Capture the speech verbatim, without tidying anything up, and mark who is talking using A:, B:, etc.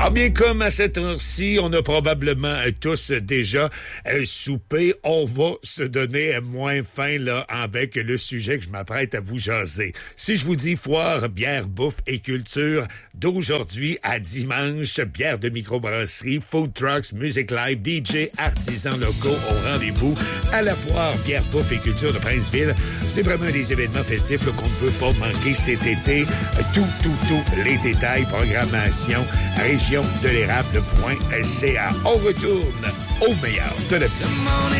A: Ah bien, comme à cette heure-ci, on a probablement euh, tous déjà euh, soupé, on va se donner euh, moins faim là avec le sujet que je m'apprête à vous jaser. Si je vous dis foire, bière, bouffe et culture, d'aujourd'hui à dimanche, bière de microbrasserie, food trucks, musique live, D J, artisans locaux au rendez-vous à la foire, bière, bouffe et culture de Princeville. C'est vraiment des événements festifs là, qu'on ne peut pas manquer cet été. Tout, tout, tout, les détails, programmation, région de l'érable point c a. On retourne au meilleur de la vie.